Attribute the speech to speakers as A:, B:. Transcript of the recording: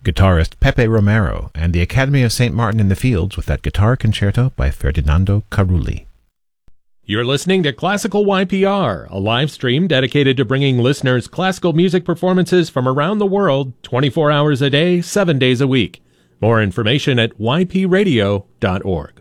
A: guitarist Pepe Romero, and the Academy of St. Martin in the Fields with that guitar concerto by Ferdinando Carulli.
B: You're listening to Classical YPR, a live stream dedicated to bringing listeners classical music performances from around the world 24 hours a day, 7 days a week. More information at ypradio.org.